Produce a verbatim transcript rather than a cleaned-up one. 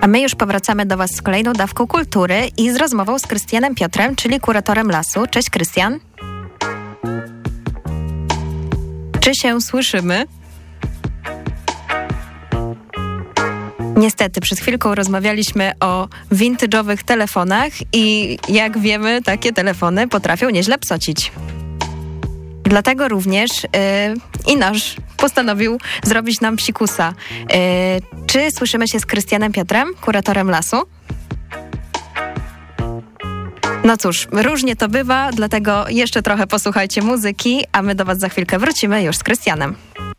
A my już powracamy do Was z kolejną dawką kultury i z rozmową z Krystianem Piotrem, czyli kuratorem lasu. Cześć, Krystian. Czy się słyszymy? Niestety, przed chwilką rozmawialiśmy o vintage'owych telefonach i jak wiemy, takie telefony potrafią nieźle psocić. Dlatego również yy, i nasz postanowił zrobić nam psikusa. Yy, czy słyszymy się z Krystianem Piotrem, kuratorem lasu? No cóż, różnie to bywa, dlatego jeszcze trochę posłuchajcie muzyki, a my do Was za chwilkę wrócimy już z Krystianem.